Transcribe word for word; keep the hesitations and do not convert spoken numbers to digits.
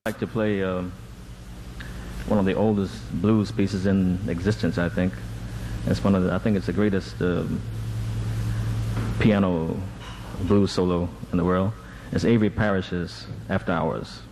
like to play um, one of the oldest blues pieces in existence, I think. It's one of the, I think it's the greatest um, piano blues solo in the world. It's Avery Parrish's After Hours.